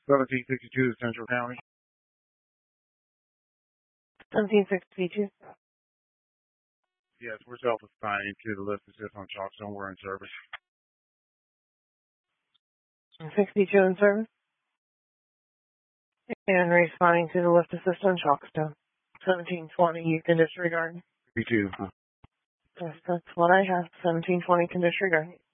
1762 Central County. 1762. Yes, we're self-assigning to the lift assist on Chalkstone. We're in service. 62 in service. And responding to the lift assist on Chalkstone. 1720, you can disregard. 32. Yes, that's what I have. 1720 can disregard.